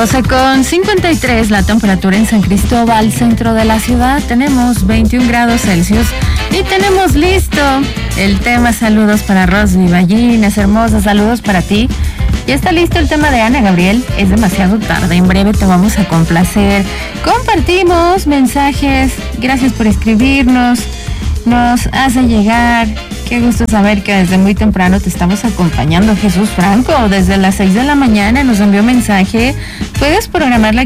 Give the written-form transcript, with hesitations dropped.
12:53 la temperatura en San Cristóbal, centro de la ciudad. Tenemos 21 grados Celsius y tenemos listo el tema. Saludos para Rosy Ballinas, hermosa, saludos para ti. Ya está listo el tema de Ana Gabriel. Es demasiado tarde, en breve te vamos a complacer. Compartimos mensajes, gracias por escribirnos, nos hace llegar. Qué gusto saber que desde muy temprano te estamos acompañando. Jesús Franco, desde las 6 de la mañana nos envió mensaje. Puedes programar la